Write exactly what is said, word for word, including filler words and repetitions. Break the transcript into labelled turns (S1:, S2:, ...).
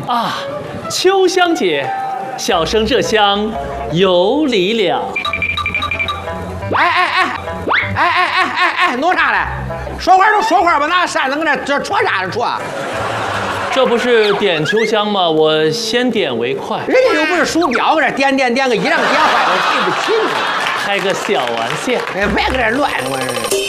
S1: 啊，秋香姐，小生这厢有礼了。
S2: 哎哎哎哎哎哎哎哎，弄啥嘞？说话就说话吧，那扇子搁那这戳啥子戳？
S1: 这不是点秋香吗？我先点为快。
S2: 人家又不是鼠标，搁这点点点个一让点坏了，对不起你。
S1: 开个小玩笑。
S2: 哎，别搁这乱，我这。